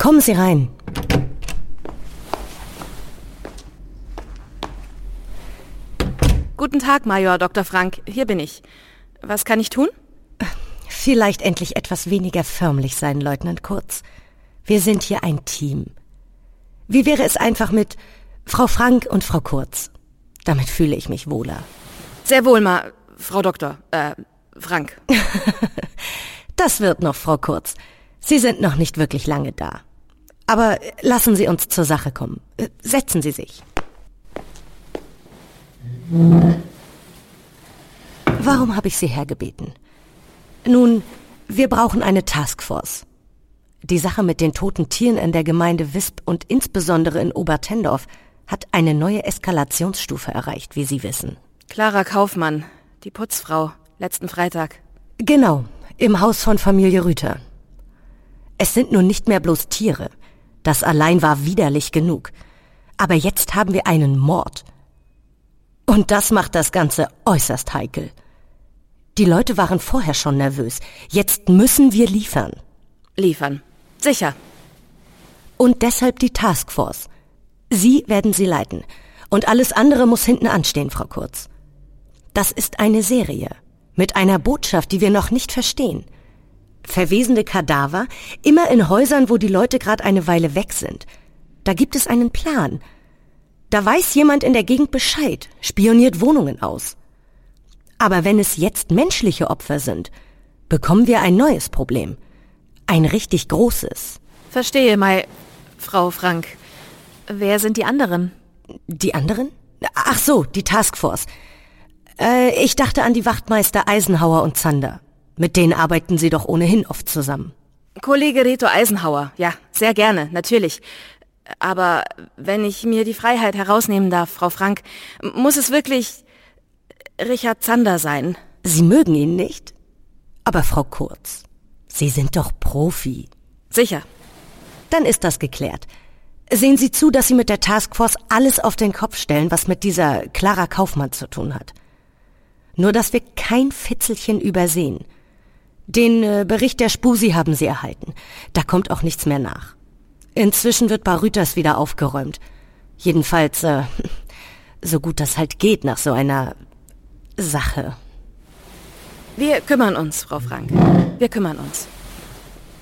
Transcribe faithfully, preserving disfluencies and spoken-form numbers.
Kommen Sie rein. Guten Tag, Major Doktor Frank. Hier bin ich. Was kann ich tun? Vielleicht endlich etwas weniger förmlich sein, Leutnant Kurz. Wir sind hier ein Team. Wie wäre es einfach mit Frau Frank und Frau Kurz? Damit fühle ich mich wohler. Sehr wohl, Ma... Frau Doktor, äh, Frank. Das wird noch, Frau Kurz. Sie sind noch nicht wirklich lange da. Aber lassen Sie uns zur Sache kommen. Setzen Sie sich. Warum habe ich Sie hergebeten? Nun, wir brauchen eine Taskforce. Die Sache mit den toten Tieren in der Gemeinde Wisp und insbesondere in Obertendorf hat eine neue Eskalationsstufe erreicht, wie Sie wissen. Clara Kaufmann, die Putzfrau, letzten Freitag. Genau, im Haus von Familie Rüther. Es sind nun nicht mehr bloß Tiere. Das allein war widerlich genug. Aber jetzt haben wir einen Mord. Und das macht das Ganze äußerst heikel. Die Leute waren vorher schon nervös. Jetzt müssen wir liefern. Liefern. Sicher. Und deshalb die Taskforce. Sie werden sie leiten. Und alles andere muss hinten anstehen, Frau Kurz. Das ist eine Serie. Mit einer Botschaft, die wir noch nicht verstehen. Verwesende Kadaver, immer in Häusern, wo die Leute gerade eine Weile weg sind. Da gibt es einen Plan. Da weiß jemand in der Gegend Bescheid, spioniert Wohnungen aus. Aber wenn es jetzt menschliche Opfer sind, bekommen wir ein neues Problem. Ein richtig großes. Verstehe, Mai... Frau Frank. Wer sind die anderen? Die anderen? Ach so, die Taskforce. Äh, ich dachte an die Wachtmeister Eisenhauer und Zander. Mit denen arbeiten Sie doch ohnehin oft zusammen. Kollege Reto Eisenhauer. Ja, sehr gerne, natürlich. Aber wenn ich mir die Freiheit herausnehmen darf, Frau Frank, muss es wirklich Richard Zander sein. Sie mögen ihn nicht? Aber Frau Kurz, Sie sind doch Profi. Sicher. Dann ist das geklärt. Sehen Sie zu, dass Sie mit der Taskforce alles auf den Kopf stellen, was mit dieser Clara Kaufmann zu tun hat. Nur, dass wir kein Fitzelchen übersehen. Den äh, Bericht der Spusi haben Sie erhalten. Da kommt auch nichts mehr nach. Inzwischen wird bei Rüthers wieder aufgeräumt. Jedenfalls, äh, so gut das halt geht nach so einer Sache. Wir kümmern uns, Frau Frank. Wir kümmern uns.